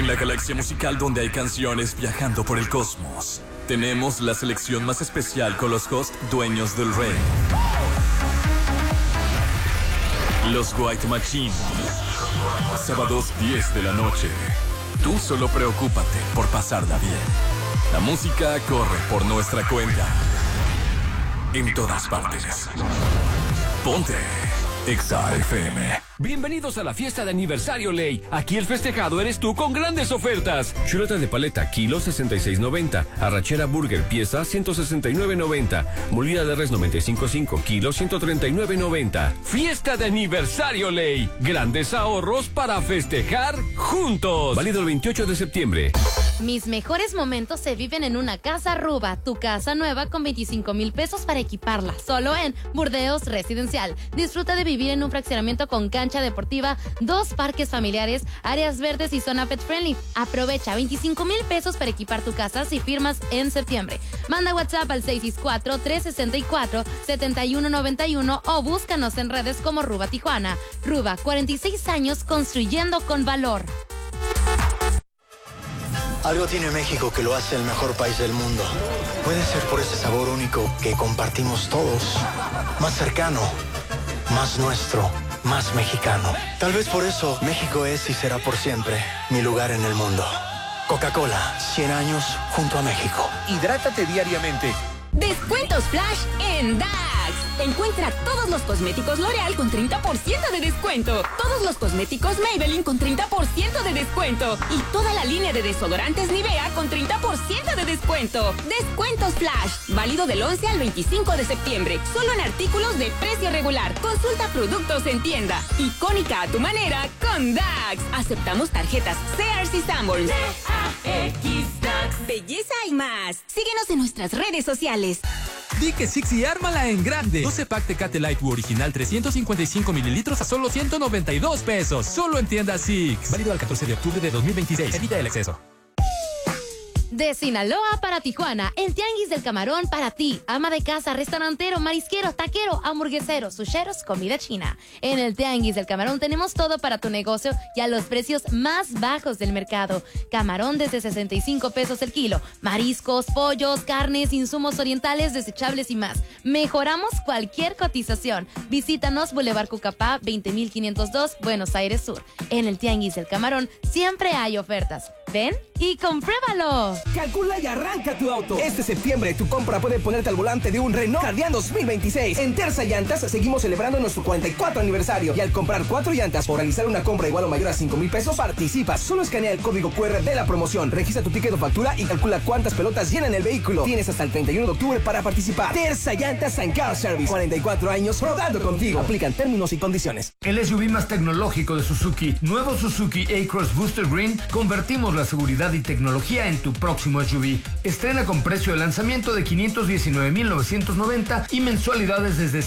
En la galaxia musical donde hay canciones viajando por el cosmos, tenemos la selección más especial con los hosts dueños del rey. Los White Machine. Sábados 10 de la noche. Tú solo preocúpate por pasarla bien. La música corre por nuestra cuenta. En todas partes. Ponte Exa FM. Bienvenidos a la fiesta de aniversario Ley. Aquí el festejado eres tú con grandes ofertas. Chuleta de paleta, kilo 66.90. Arrachera burger, pieza 169.90. Molida de res 95.5, kilo 139.90. Fiesta de aniversario Ley. Grandes ahorros para festejar juntos. Válido el 28 de septiembre. Mis mejores momentos se viven en una casa Ruba, tu casa nueva con 25,000 pesos para equiparla, solo en Burdeos Residencial. Disfruta de vivir en un fraccionamiento con cancha deportiva, 2 parques familiares, áreas verdes y zona pet friendly. Aprovecha 25,000 pesos para equipar tu casa si firmas en septiembre. Manda WhatsApp al 664-364-7191 o búscanos en redes como Ruba Tijuana. Ruba, 46 años construyendo con valor. Algo tiene México que lo hace el mejor país del mundo. Puede ser por ese sabor único que compartimos todos. Más cercano, más nuestro, más mexicano. Tal vez por eso México es y será por siempre mi lugar en el mundo. Coca-Cola, 100 años junto a México. Hidrátate diariamente. Descuentos Flash en DAX. Encuentra todos los cosméticos L'Oreal con 30% de descuento. Todos los cosméticos Maybelline con 30% de descuento. Y toda la línea de desodorantes Nivea con 30% de descuento. Descuentos Flash. Válido del 11 al 25 de septiembre. Solo en artículos de precio regular. Consulta productos en tienda. Icónica a tu manera con DAX. Aceptamos tarjetas Sears y Sanborns. DAX. Belleza y más. Síguenos en nuestras redes sociales. Di que Six y ármala en grande. 12 pack Tecate Light original 355 mililitros a solo 192 pesos. Solo en tienda Six. Válido al 14 de octubre de 2026. Evita el exceso. De Sinaloa para Tijuana, el Tianguis del Camarón para ti. Ama de casa, restaurantero, marisquero, taquero, hamburguesero, susheros, comida china. En el Tianguis del Camarón tenemos todo para tu negocio y a los precios más bajos del mercado. Camarón desde 65 pesos el kilo. Mariscos, pollos, carnes, insumos orientales, desechables y más. Mejoramos cualquier cotización. Visítanos Boulevard Cucapá, 20.502, Buenos Aires Sur. En el Tianguis del Camarón siempre hay ofertas. Ven y compruébalo. Calcula y arranca tu auto. Este septiembre tu compra puede ponerte al volante de un Renault Cardian 2026. En Terza Llantas seguimos celebrando nuestro 44 aniversario. Y al comprar 4 llantas o realizar una compra igual o mayor a 5,000 pesos, participas. Solo escanea el código QR de la promoción, registra tu ticket o factura y calcula cuántas pelotas llenan el vehículo. Tienes hasta el 31 de octubre para participar. Terza Llantas and Car Service. 44 años rodando contigo. Aplican términos y condiciones. El SUV más tecnológico de Suzuki. Nuevo Suzuki A-Cross Booster Green. Convertimos la seguridad y tecnología en tu próximo SUV. Estrena con precio de lanzamiento de 519,990 y mensualidades desde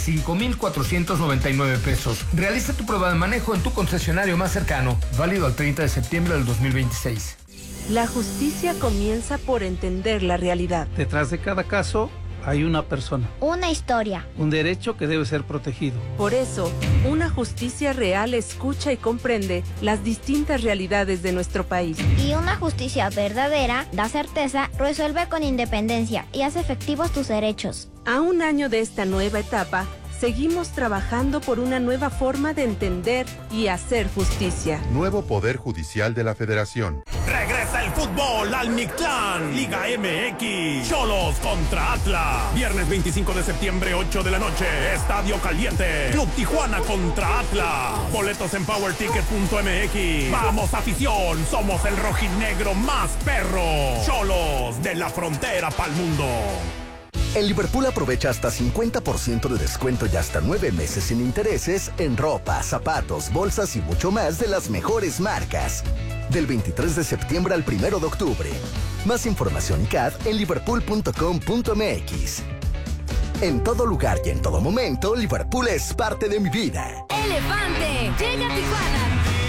5,499 pesos. Realiza tu prueba de manejo en tu concesionario más cercano. Válido al 30 de septiembre del 2026. La justicia comienza por entender la realidad. Detrás de cada caso hay una persona. Una historia. Un derecho que debe ser protegido. Por eso, una justicia real escucha y comprende las distintas realidades de nuestro país. Y una justicia verdadera da certeza, resuelve con independencia y hace efectivos tus derechos. A un año de esta nueva etapa, seguimos trabajando por una nueva forma de entender y hacer justicia. Nuevo Poder Judicial de la Federación. Regresa el fútbol al Mictlán. Liga MX. Xolos contra Atlas. Viernes 25 de septiembre, 8 de la noche. Estadio Caliente. Club Tijuana contra Atlas. Boletos en powerticket.mx. Vamos, afición. Somos el rojinegro más perro. Xolos de la frontera pa'l mundo. En Liverpool aprovecha hasta 50% de descuento y hasta 9 meses sin intereses en ropa, zapatos, bolsas y mucho más de las mejores marcas. Del 23 de septiembre al 1 de octubre. Más información y CAD en liverpool.com.mx. En todo lugar y en todo momento, Liverpool es parte de mi vida. Elefante, llega a Tijuana.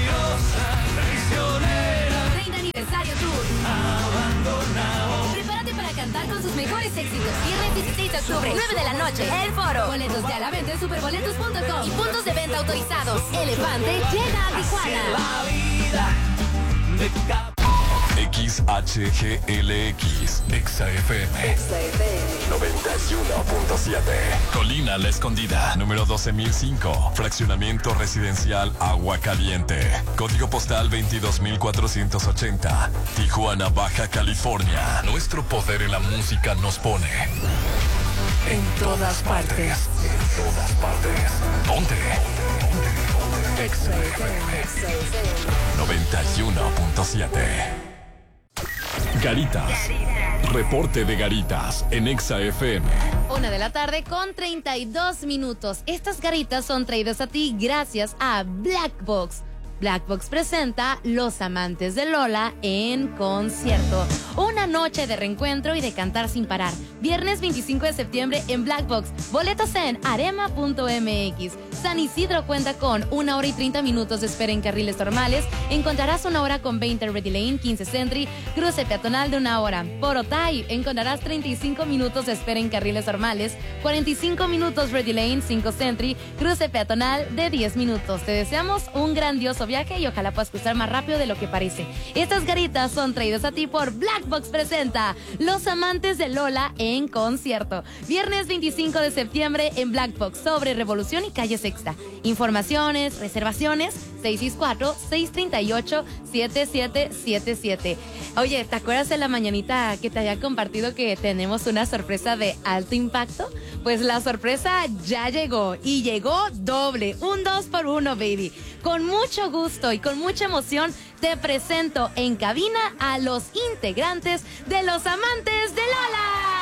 30 aniversario tour. Prepárate para cantar con sus mejores éxitos. Viernes 16 de octubre, 9 de la noche, El Foro. Boletos ya a la venta en superboletos.com y puntos de venta autorizados. Elefante llega a Tijuana. HGLX, Exa FM 91.7. Colina La Escondida, número 12005. Fraccionamiento residencial Agua Caliente. Código postal 22480. Tijuana, Baja California. Nuestro poder en la música nos pone en todas partes. En todas partes. Ponte. Exa FM 91.7. Garitas. Reporte de Garitas en Exa FM. 1:00 con 32 minutos. Estas garitas son traídas a ti gracias a Black Box. Black Box presenta Los Amantes de Lola en concierto. Una noche de reencuentro y de cantar sin parar. Viernes 25 de septiembre en Black Box. Boletos en arema.mx. San Isidro cuenta con 1 hora y 30 minutos de espera en carriles normales. Encontrarás 1 hora con 20 Ready Lane, 15 Century, cruce peatonal de 1 hora. Por Otay encontrarás 35 minutos de espera en carriles normales, 45 minutos Ready Lane, 5 Century, cruce peatonal de 10 minutos. Te deseamos un grandioso viaje y ojalá puedas cruzar más rápido de lo que parece. Estas garitas son traídas a ti por Black Box presenta Los Amantes de Lola en concierto. Viernes 25 de septiembre en Black Box sobre Revolución y Calle Sexta. Informaciones, reservaciones, 664-638-7777. Oye, ¿te acuerdas de la mañanita que te había compartido que tenemos una sorpresa de alto impacto? Pues la sorpresa ya llegó y llegó doble, un 2x1, baby. Con mucho gusto y con mucha emoción te presento en cabina a los integrantes de Los Amantes de Lola.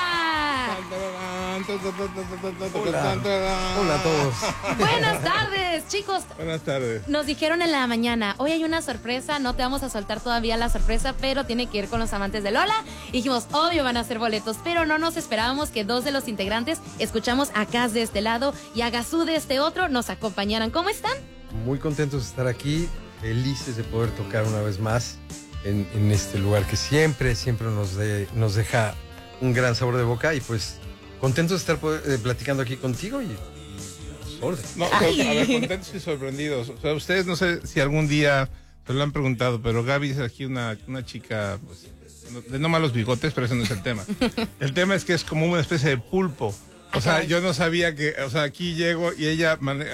Hola a todos. Buenas tardes, chicos. Buenas tardes. Nos dijeron en la mañana, hoy hay una sorpresa, no te vamos a soltar todavía la sorpresa, pero tiene que ir con Los Amantes de Lola. Y dijimos, obvio van a ser boletos, pero no nos esperábamos que 2 de los integrantes, escuchamos a Cas de este lado y a Gazú de este otro, nos acompañaran. ¿Cómo están? Muy contentos de estar aquí, felices de poder tocar una vez más en este lugar que siempre nos deja un gran sabor de boca, y pues contentos de estar platicando aquí contigo y orden. No, a ver, contentos y sorprendidos. O sea, ustedes no sé si algún día se lo han preguntado, pero Gaby es aquí una chica pues, de no malos bigotes, pero ese no es el tema. El tema es que es como una especie de pulpo. O sea, yo no sabía que, o sea, aquí llego y ella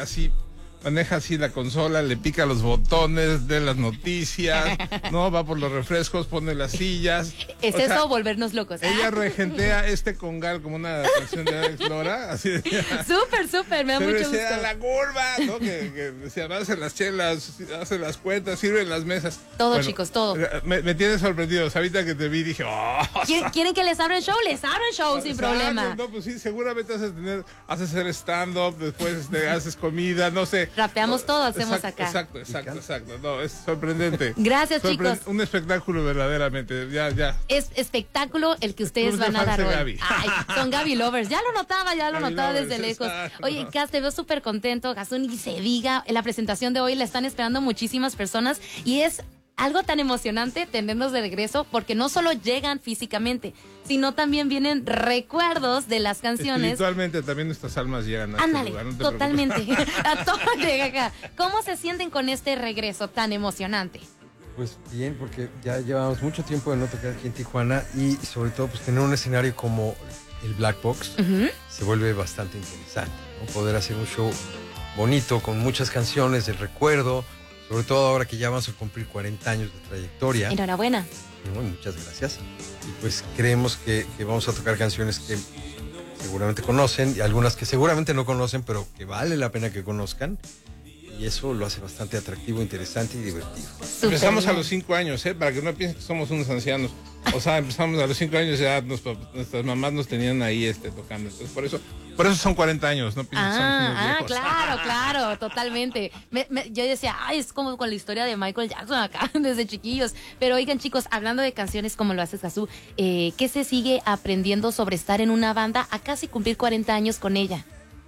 maneja así la consola, le pica los botones de las noticias, no, va por los refrescos, pone las sillas. ¿Es o eso sea, volvernos locos? Ella regentea congal como una adaptación de Alex Lora, así de... Súper, me da mucho gusto. A la curva, ¿no? Que se hacen las chelas, hacen las cuentas, sirven las mesas. Todo, bueno, chicos, todo. Me tienes sorprendidos. Ahorita que te vi dije, oh. ¿Quieren que les abra el show? Les abro el show sin problema. No, pues sí, seguramente haces hacer stand-up, después haces comida, no sé. Rapeamos todo, hacemos acá. Exacto. No, es sorprendente. Gracias, chicos. Un espectáculo verdaderamente, ya. Es espectáculo el que ustedes van a dar hoy. Gaby. Ay, son Gaby lovers. Ya lo notaba desde lejos. Oye, Cas, te veo súper contento. Gazú, ni se diga. En la presentación de hoy la están esperando muchísimas personas y es algo tan emocionante tenerlos de regreso porque no solo llegan físicamente, sino también vienen recuerdos de las canciones. Espiritualmente también nuestras almas llegan a Ándale, este lugar. No totalmente. A todo llega acá. ¿Cómo se sienten con este regreso tan emocionante? Pues bien, porque ya llevamos mucho tiempo de no tocar aquí en Tijuana y sobre todo pues tener un escenario como el Black Box se vuelve bastante interesante, ¿no? Poder hacer un show bonito con muchas canciones del recuerdo. Sobre todo ahora que ya vamos a cumplir 40 años de trayectoria. Enhorabuena. Muchas gracias. Y pues creemos que vamos a tocar canciones que seguramente conocen y algunas que seguramente no conocen, pero que vale la pena que conozcan. Y eso lo hace bastante atractivo, interesante y divertido. Empezamos a los 5 años, para que no piensen que somos unos ancianos. O sea, empezamos a los 5 años, ya nuestras mamás nos tenían ahí tocando. Entonces, por eso son 40 años, no piensen que somos unos viejos. Claro, totalmente. Yo decía, es como con la historia de Michael Jackson acá, desde chiquillos. Pero oigan, chicos, hablando de canciones como lo haces, Gazú, ¿qué se sigue aprendiendo sobre estar en una banda a casi cumplir 40 años con ella?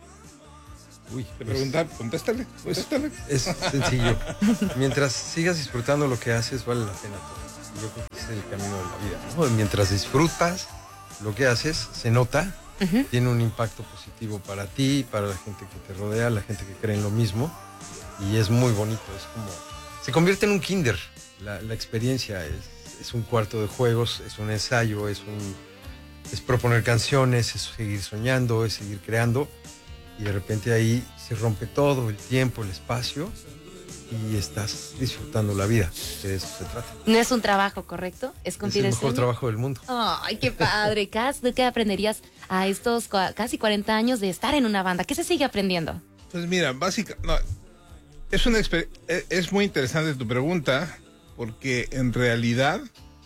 Uy, te preguntar, contéstale. Es sencillo. Mientras sigas disfrutando lo que haces, vale la pena todo. Yo creo que ese es el camino de la vida, ¿no? Mientras disfrutas lo que haces, se nota, tiene un impacto positivo para ti, para la gente que te rodea, la gente que cree en lo mismo, y es muy bonito. Es como, se convierte en un kinder. La experiencia es un cuarto de juegos, es un ensayo, es proponer canciones, es seguir soñando, es seguir creando, y de repente ahí se rompe todo, el tiempo, el espacio, y estás disfrutando la vida, que de eso se trata. No es un trabajo, ¿correcto? Es cumplir el el mejor sueño. trabajo del mundo. Ay, qué padre. Cas, ¿de qué aprenderías a estos casi 40 años de estar en una banda? ¿Qué se sigue aprendiendo? Pues mira, es muy interesante tu pregunta, porque en realidad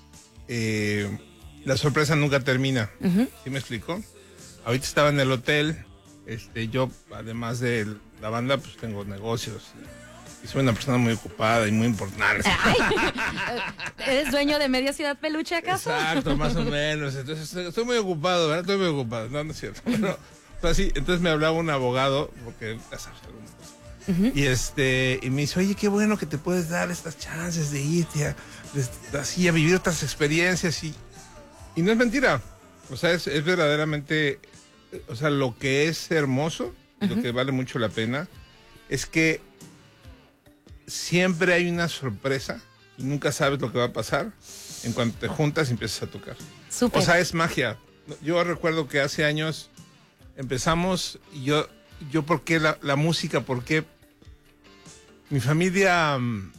la sorpresa nunca termina. ¿Sí me explico? Ahorita estaba en el hotel, yo además de la banda, pues tengo negocios y soy una persona muy ocupada y muy importante. Ay, ¿eres dueño de Media Ciudad Peluche acaso? Exacto, más o menos. Entonces estoy muy ocupado, ¿verdad? Estoy muy ocupado. No es cierto. Pero, así, entonces me hablaba un abogado, porque ya sabes alguna cosa. Y me dice, oye, qué bueno que te puedes dar estas chances de irte así a vivir otras experiencias. Y no es mentira. O sea, es verdaderamente, o sea, lo que es hermoso, lo que vale mucho la pena, es que siempre hay una sorpresa y nunca sabes lo que va a pasar en cuanto te juntas y empiezas a tocar. Súper. O sea, es magia. Yo recuerdo que hace años empezamos y yo ¿por qué la música? Porque mi familia,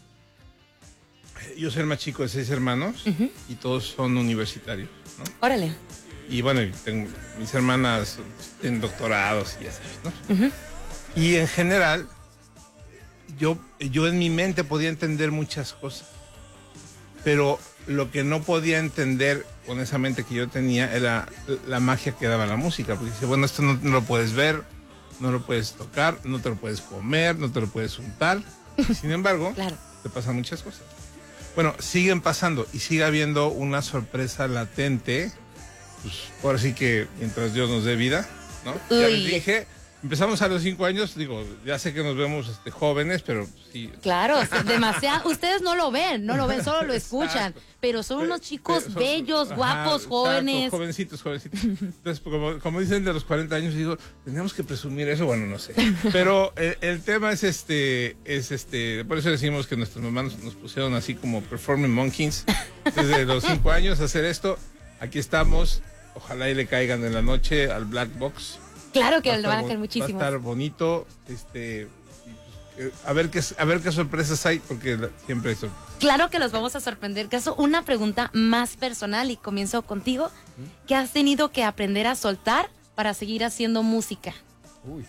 yo soy el más chico de 6 hermanos y todos son universitarios, ¿no? Órale. Y bueno, mis hermanas tienen doctorados y así, ¿no? Y en general, yo en mi mente podía entender muchas cosas, pero lo que no podía entender con esa mente que yo tenía era la magia que daba la música, porque dice, bueno, esto no lo puedes ver, no lo puedes tocar, no te lo puedes comer, no te lo puedes untar, sin embargo, te pasan muchas cosas. Bueno, siguen pasando y sigue habiendo una sorpresa latente, pues ahora sí que mientras Dios nos dé vida, ¿no? Ya les dije, empezamos a los 5 años, digo, ya sé que nos vemos jóvenes, pero sí. Claro, demasiado. Ustedes no lo ven, solo lo escuchan. Exacto. Pero son unos chicos bellos, guapos, jóvenes. Exacto, jovencitos. Entonces, como dicen de los 40 años, digo, tenemos que presumir eso, bueno, no sé. Pero el tema es por eso decimos que nuestros mamás nos pusieron así como performing monkeys desde los 5 años a hacer esto. Aquí estamos, ojalá y le caigan en la noche al Black Box. Claro que lo van a caer muchísimo. Va a estar bonito, a ver qué sorpresas hay, porque siempre hay sorpresas. Claro que los vamos a sorprender. Caso, una pregunta más personal y comienzo contigo. ¿Qué has tenido que aprender a soltar para seguir haciendo música? Uy,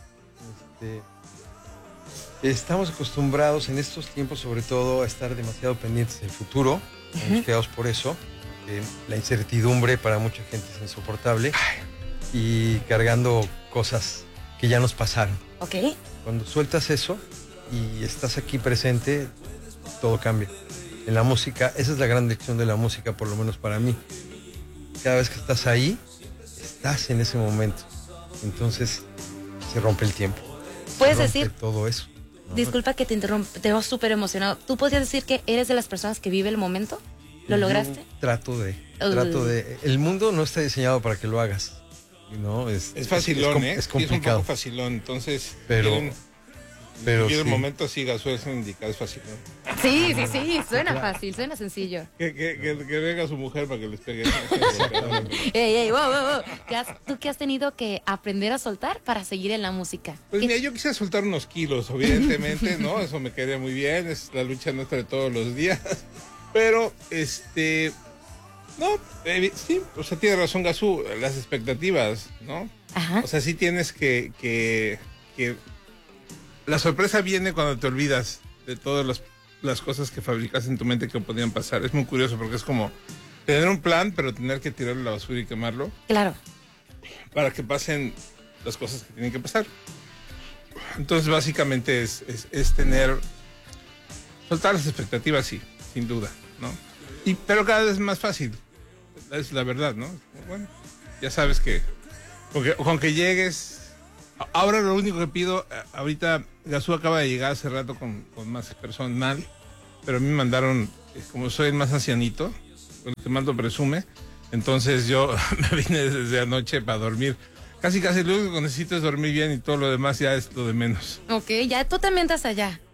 estamos acostumbrados en estos tiempos, sobre todo, a estar demasiado pendientes del futuro, angustiados por eso. La incertidumbre para mucha gente es insoportable. Y cargando cosas que ya nos pasaron. Ok. Cuando sueltas eso y estás aquí presente, todo cambia. En la música, esa es la gran lección de la música, por lo menos para mí. Cada vez que estás ahí, estás en ese momento. Entonces, se rompe el tiempo. ¿Puedes decir todo eso? ¿No? Disculpa que te interrumpa, te veo súper emocionado. ¿Tú podrías decir que eres de las personas que vive el momento? ¿Lo lograste? Trato de. El mundo no está diseñado para que lo hagas. No, es facilón, es complicado. Es un poco facilón, entonces. Pero sí. El momento sí, Gazú es indicado, es facilón. Sí, suena fácil, suena sencillo. Que venga su mujer para que les pegue. Ey, wow. ¿Tú qué has tenido que aprender a soltar para seguir en la música? Pues mira, yo quise soltar unos kilos, evidentemente, ¿no? Eso me quedaría muy bien, es la lucha nuestra de todos los días. Pero, no, sí, o sea, tiene razón Gazú, las expectativas, ¿no? Ajá. O sea, sí tienes que la sorpresa viene cuando te olvidas de todas las cosas que fabricas en tu mente que podían pasar. Es muy curioso porque es como tener un plan, pero tener que tirarlo a la basura y quemarlo. Claro. Para que pasen las cosas que tienen que pasar. Entonces, básicamente es soltar las expectativas, sí, sin duda, ¿no? Pero cada vez es más fácil, es la verdad, ¿no? Bueno, ya sabes que con que llegues. Ahora lo único que pido, ahorita Gazú acaba de llegar hace rato con más personal, pero a mí me mandaron, como soy el más ancianito, el que más lo presume, entonces yo me vine desde anoche para dormir. Casi lo único que necesito es dormir bien y todo lo demás ya es lo de menos. Ok, ya tú también estás allá.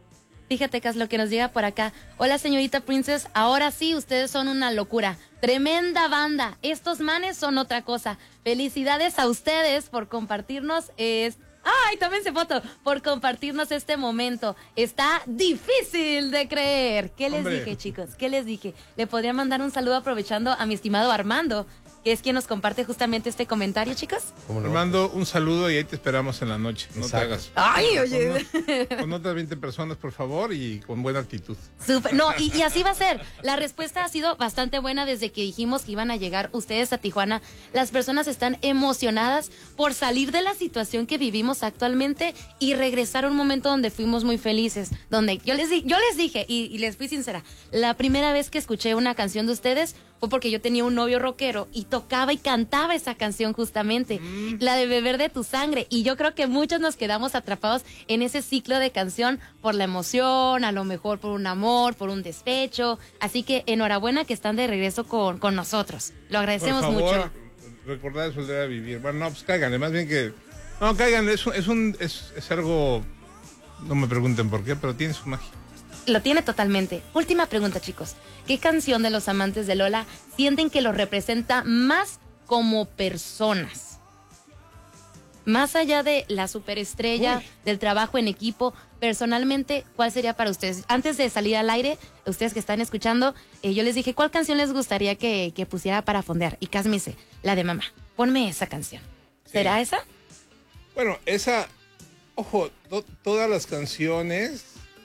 Fíjate, Cas, lo que nos llega por acá. Hola, señorita Princess. Ahora sí, ustedes son una locura. Tremenda banda. Estos manes son otra cosa. Felicidades a ustedes por compartirnos ¡ay, tómense foto! Por compartirnos este momento. Está difícil de creer. ¿Qué les dije, chicos? ¿Qué les dije? Le podría mandar un saludo aprovechando a mi estimado Armando, que es quien nos comparte justamente este comentario, chicos. Armando, un saludo y ahí te esperamos en la noche. No te hagas. ¡Ay, oye! Con otras 20 personas, por favor, y con buena actitud. Súper. No, y así va a ser. La respuesta ha sido bastante buena desde que dijimos que iban a llegar ustedes a Tijuana. Las personas están emocionadas por salir de la situación que vivimos actualmente y regresar a un momento donde fuimos muy felices. Donde yo les dije, y les fui sincera, la primera vez que escuché una canción de ustedes fue porque yo tenía un novio rockero y tocaba y cantaba esa canción justamente, la de Beber de tu sangre. Y yo creo que muchos nos quedamos atrapados en ese ciclo de canción por la emoción, a lo mejor por un amor, por un despecho. Así que enhorabuena que están de regreso con nosotros. Lo agradecemos por favor, mucho. Recordar es volver a vivir. Bueno, no, pues cáiganle, más bien que... No, cáiganle, es algo... No me pregunten por qué, pero tiene su magia. Lo tiene totalmente. Última pregunta, chicos. ¿Qué canción de los amantes de Lola sienten que los representa más como personas? Más allá de la superestrella, del trabajo en equipo, personalmente, ¿cuál sería para ustedes? Antes de salir al aire, ustedes que están escuchando, yo les dije, ¿cuál canción les gustaría que pusiera para fondear? Y Cas me dice, la de Mamá. Ponme esa canción. ¿Será esa? Bueno, esa... Ojo, todas las canciones...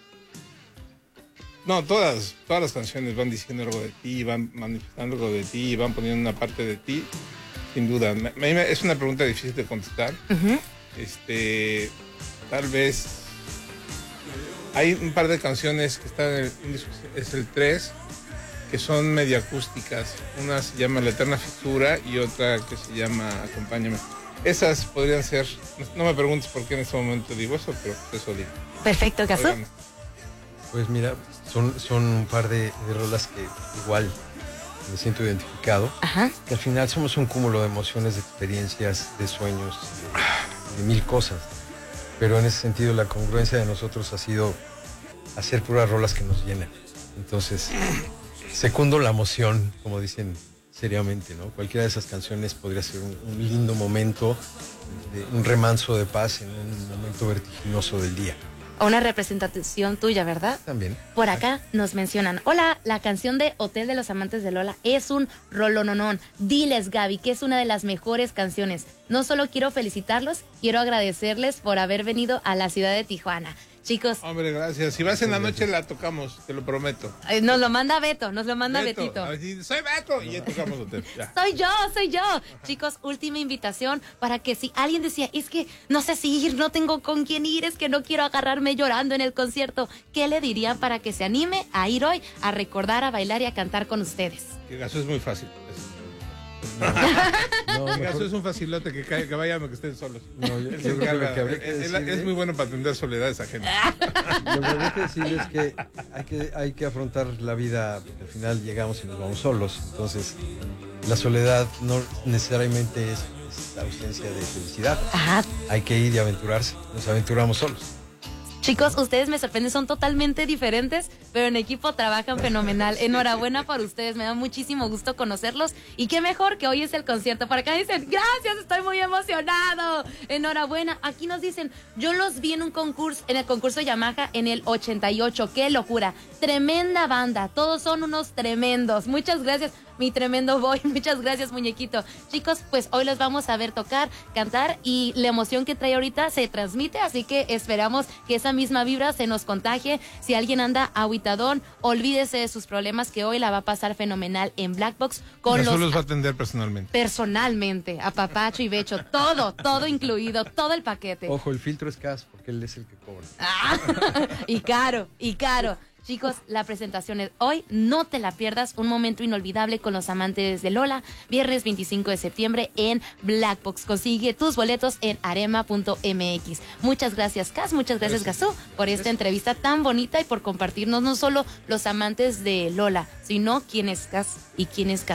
No, todas las canciones van diciendo algo de ti, van manifestando algo de ti, van poniendo una parte de ti, sin duda. Es una pregunta difícil de contestar. Tal vez hay un par de canciones que están en el disco, es el 3, que son medio acústicas. Una se llama La Eterna Fisura y otra que se llama Acompáñame. Esas podrían ser, no me preguntes por qué en este momento digo eso, pero eso digo. Perfecto, Casu. Pues mira, son un par de rolas que igual me siento identificado. Ajá. Que al final somos un cúmulo de emociones, de experiencias, de sueños, de mil cosas. Pero en ese sentido la congruencia de nosotros ha sido hacer puras rolas que nos llenan. Entonces, secundo la emoción, como dicen seriamente, ¿no? Cualquiera de esas canciones podría ser un lindo momento, un remanso de paz en un momento vertiginoso del día. Una representación tuya, ¿verdad? También. Por acá nos mencionan, hola, la canción de Hotel de los Amantes de Lola es un rolononón. Diles, Gaby, que es una de las mejores canciones. No solo quiero felicitarlos, quiero agradecerles por haber venido a la ciudad de Tijuana. Chicos. Hombre, gracias. Si vas en la noche la tocamos, te lo prometo. Nos lo manda Beto, Betito. A ver, soy Beto y ya tocamos Hotel. Ya. Soy yo. Chicos, última invitación para que si alguien decía, es que no sé si ir, no tengo con quién ir, es que no quiero agarrarme llorando en el concierto. ¿Qué le dirían para que se anime a ir hoy a recordar, a bailar y a cantar con ustedes? Que eso es muy fácil. En caso es un facilote que vayan o que estén solos. No, yo creo que habría que es muy bueno para atender soledad esa gente. Lo que habría que decir es que hay que afrontar la vida, porque al final llegamos y nos vamos solos. Entonces, la soledad no necesariamente es ausencia de felicidad. Ajá. Hay que ir y aventurarse. Nos aventuramos solos. Chicos, ustedes me sorprenden, son totalmente diferentes, pero en equipo trabajan fenomenal. Enhorabuena por ustedes, me da muchísimo gusto conocerlos. Y qué mejor que hoy es el concierto. Por acá dicen, gracias, estoy muy emocionado. Enhorabuena. Aquí nos dicen, yo los vi en un concurso, en el concurso Yamaha en el 88. ¡Qué locura! Tremenda banda, todos son unos tremendos. Muchas gracias, mi tremendo boy. Muchas gracias, muñequito. Chicos, pues hoy los vamos a ver tocar, cantar y la emoción que trae ahorita se transmite, así que esperamos que esa misma vibra se nos contagie. Si alguien anda agüitadón, olvídese de sus problemas, que hoy la va a pasar fenomenal en Black Box con los va a atender personalmente. Personalmente, a papacho y becho, todo incluido, todo el paquete. Ojo, el filtro es Cas, porque él es el que cobra. Y caro. Chicos, la presentación es hoy, no te la pierdas, un momento inolvidable con los amantes de Lola, viernes 25 de septiembre en Black Box. Consigue tus boletos en arema.mx. Muchas gracias, Cas, muchas gracias, Gazú, por esta entrevista tan bonita y por compartirnos no solo los amantes de Lola, sino quién es Cas y quién es Cas.